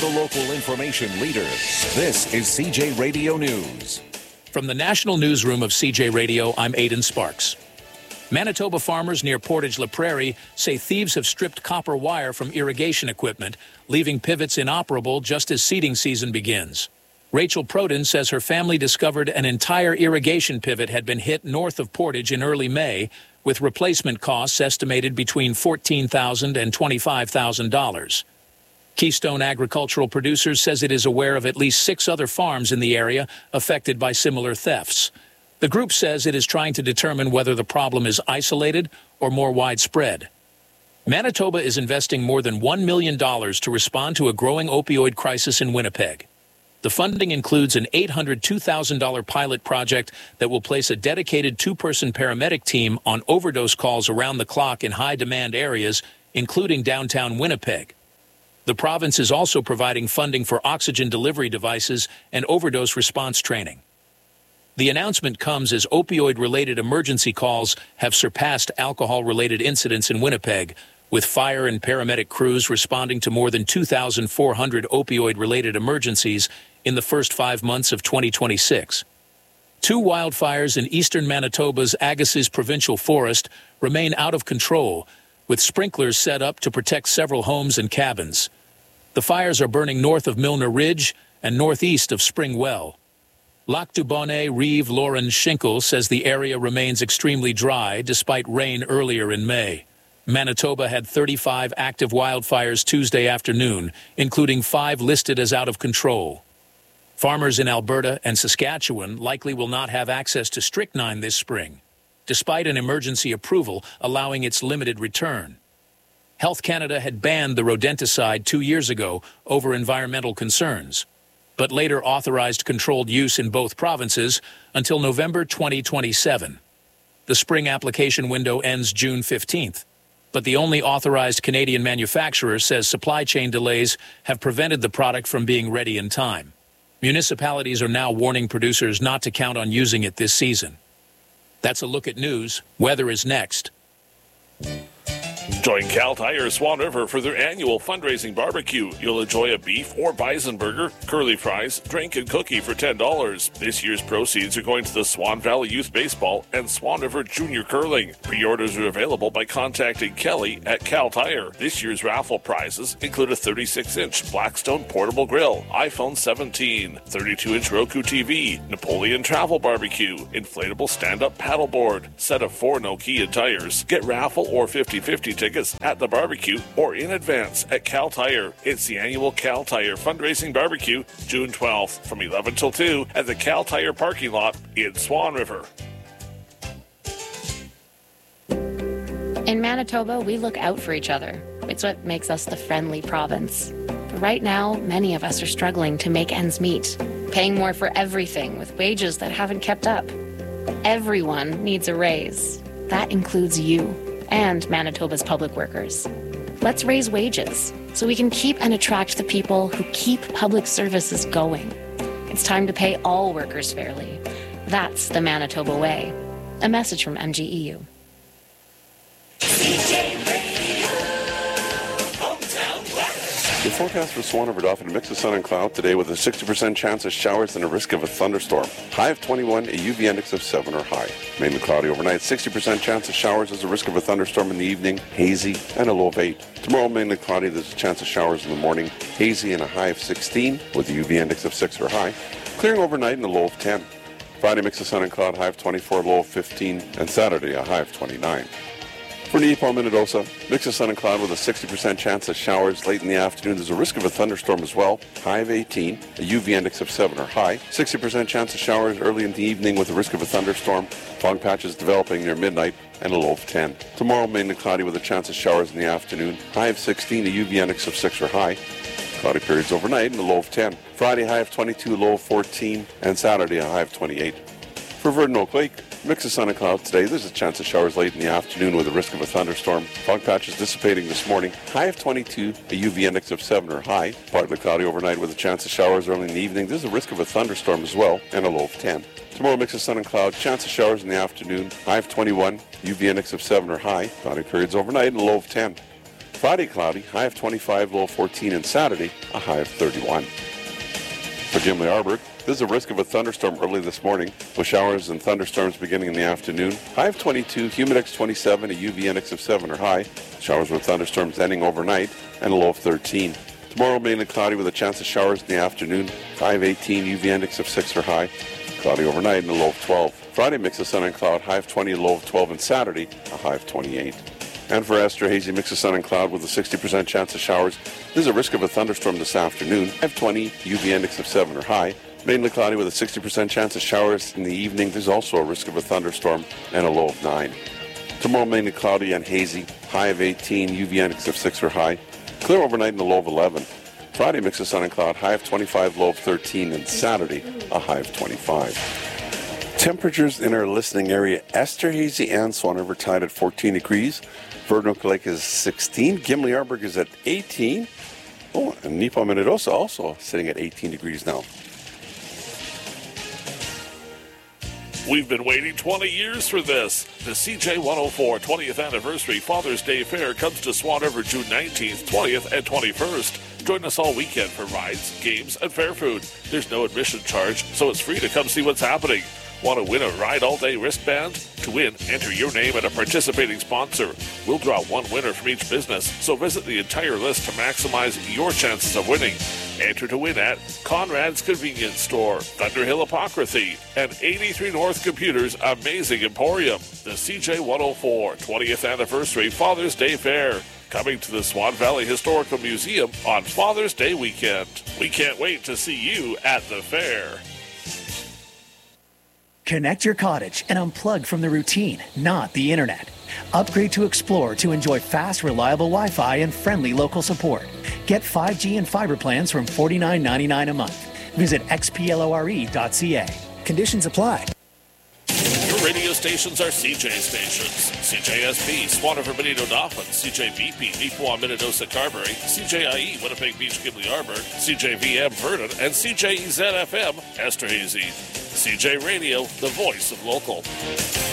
the local information leader. This is CJ Radio News. From the National Newsroom of CJ Radio, I'm Aidan Sparks. Manitoba farmers near Portage La Prairie say thieves have stripped copper wire from irrigation equipment, leaving pivots inoperable just as seeding season begins. Rachel Proden says her family discovered an entire irrigation pivot had been hit north of Portage in early May, with replacement costs estimated between $14,000 and $25,000. Keystone Agricultural Producers says it is aware of at least 6 other farms in the area affected by similar thefts. The group says it is trying to determine whether the problem is isolated or more widespread. Manitoba is investing more than $1 million to respond to a growing opioid crisis in Winnipeg. The funding includes an $802,000 pilot project that will place a dedicated 2-person paramedic team on overdose calls around the clock in high-demand areas, including downtown Winnipeg. The province is also providing funding for oxygen delivery devices and overdose response training. The announcement comes as opioid-related emergency calls have surpassed alcohol-related incidents in Winnipeg, with fire and paramedic crews responding to more than 2,400 opioid-related emergencies in the first 5 months of 2026. 2 wildfires in eastern Manitoba's Agassiz Provincial Forest remain out of control, with sprinklers set up to protect several homes and cabins. The fires are burning north of Milner Ridge and northeast of Spring Well. Lac du Bonnet Reeve Lauren Schinkel says the area remains extremely dry despite rain earlier in May. Manitoba had 35 active wildfires Tuesday afternoon, including 5 listed as out of control. Farmers in Alberta and Saskatchewan likely will not have access to strychnine this spring, despite an emergency approval allowing its limited return. Health Canada had banned the rodenticide 2 years ago over environmental concerns, but later authorized controlled use in both provinces until November 2027. The spring application window ends June 15th, but the only authorized Canadian manufacturer says supply chain delays have prevented the product from being ready in time. Municipalities are now warning producers not to count on using it this season. That's a look at news. Weather is next. Join Cal Tire Swan River for their annual fundraising barbecue. You'll enjoy a beef or bison burger, curly fries, drink, and cookie for $10. This year's proceeds are going to the Swan Valley Youth Baseball and Swan River Junior Curling. Pre-orders are available by contacting Kelly at Cal Tire. This year's raffle prizes include a 36-inch Blackstone portable grill, iPhone 17, 32-inch Roku TV, Napoleon Travel Barbecue, inflatable stand-up paddleboard, set of 4 Nokia tires. Get raffle or 50-50 tickets at the barbecue or in advance at Cal Tire. It's the annual Cal Tire Fundraising Barbecue, June 12th from 11 till 2 at the Cal Tire parking lot in Swan River. In Manitoba, we look out for each other. It's what makes us the friendly province. But right now, many of us are struggling to make ends meet, paying more for everything with wages that haven't kept up. Everyone needs a raise. That includes you and Manitoba's public workers. Let's raise wages so we can keep and attract the people who keep public services going. It's time to pay all workers fairly. That's the Manitoba way. A message from MGEU. The forecast for Swan River Dauphin, a mix of sun and cloud today with a 60% chance of showers and a risk of a thunderstorm. High of 21, a UV index of 7 or high. Mainly cloudy overnight, 60% chance of showers as a risk of a thunderstorm in the evening, hazy, and a low of 8. Tomorrow, mainly cloudy, there's a chance of showers in the morning, hazy and a high of 16 with a UV index of 6 or high. Clearing overnight and a low of 10. Friday, mix of sun and cloud, high of 24, low of 15, and Saturday, a high of 29. For Niipon, Minnedosa, mix of sun and cloud with a 60% chance of showers late in the afternoon. There's a risk of a thunderstorm as well. High of 18, a UV index of 7 or high. 60% chance of showers early in the evening with a risk of a thunderstorm. Fog patches developing near midnight and a low of 10. Tomorrow, mainly cloudy with a chance of showers in the afternoon. High of 16, a UV index of 6 or high. Cloudy periods overnight and a low of 10. Friday, high of 22, low of 14, and Saturday, a high of 28. For Verdun Oak Lake, mix of sun and clouds today. There's a chance of showers late in the afternoon with a risk of a thunderstorm. Fog patches dissipating this morning. High of 22, a UV index of 7 or high. Partly cloudy overnight with a chance of showers early in the evening. There's a risk of a thunderstorm as well, and a low of 10. Tomorrow, mix of sun and cloud. Chance of showers in the afternoon. High of 21, UV index of 7 or high. Cloudy periods overnight and a low of 10. Friday, cloudy, high of 25, low of 14, and Saturday, a high of 31. For Gimli-Arburg, there's a risk of a thunderstorm early this morning, with showers and thunderstorms beginning in the afternoon. High of 22, humidex 27, a UV index of 7 or high. Showers with thunderstorms ending overnight, and a low of 13. Tomorrow, mainly cloudy with a chance of showers in the afternoon. High of 18, UV index of 6 or high. Cloudy overnight and a low of 12. Friday, mix of sun and cloud, high of 20, low of 12, and Saturday, a high of 28. And for Esterhazy, mix of sun and cloud with a 60% chance of showers. There's a risk of a thunderstorm this afternoon. High of 20, UV index of 7 or high. Mainly cloudy with a 60% chance of showers in the evening. There's also a risk of a thunderstorm and a low of 9. Tomorrow, mainly cloudy and hazy. High of 18, UV index of 6 or high. Clear overnight and a low of 11. Friday, mix of sun and cloud. High of 25, low of 13. And Saturday, a high of 25. Temperatures in our listening area, Esterhazy and Swan River tied at 14 degrees. Vernon Lake is 16. Gimli-Arburg is at 18. Oh, and Neepawa-Minnedosa also sitting at 18 degrees now. We've been waiting 20 years for this. The CJ 104 20th Anniversary Father's Day Fair comes to Swan River June 19th, 20th, and 21st. Join us all weekend for rides, games, and fair food. There's no admission charge, so it's free to come see what's happening. Want to win a Ride All Day wristband? To win, enter your name and a participating sponsor. We'll draw one winner from each business, so visit the entire list to maximize your chances of winning. Enter to win at Conrad's Convenience Store, Thunderhill Apocryphy, and 83 North Computers Amazing Emporium. The CJ 104 20th Anniversary Father's Day Fair, coming to the Swan Valley Historical Museum on Father's Day weekend. We can't wait to see you at the fair. Connect your cottage and unplug from the routine, not the internet. Upgrade to Explore to enjoy fast, reliable Wi-Fi and friendly local support. Get 5G and fiber plans from $49.99 a month. Visit xplore.ca. Conditions apply. Your radio stations are CJ stations. CJSP, Swan River, Benito Dauphin, CJVP, Neepawa-Minnedosa, Carberry, CJIE, Winnipeg Beach, Gimli-Arburg, CJVM, Vernon, and CJEZ-FM, Esterhazy. CJ Radio, the voice of local.